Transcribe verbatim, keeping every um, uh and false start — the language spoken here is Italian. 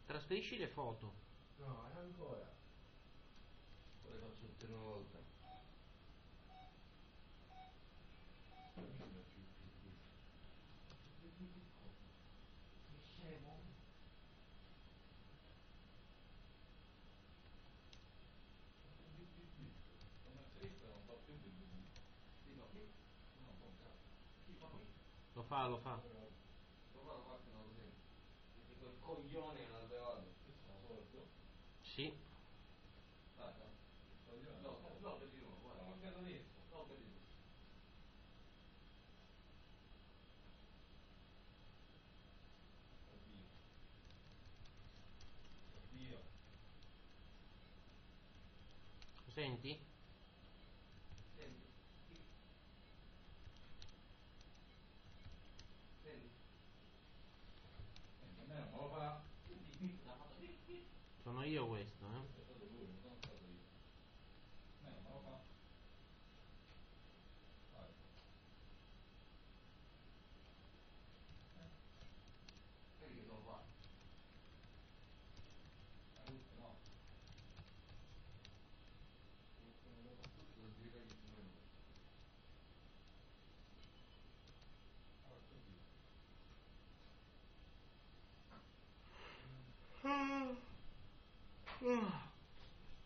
Trasferisci le foto. No, è ancora. Poi le faccio tutte una volta. Che scemo. Lo fa, lo fa. Lo fa, lo fa che non lo sento. Ti dico il coglione l'ha levato. Sì. Ah, no. No, no, per di nuovo, guarda. No, per di nuovo. Oddio. Lo senti? Senti. Senti. A me non me lo fa. Sono io questo.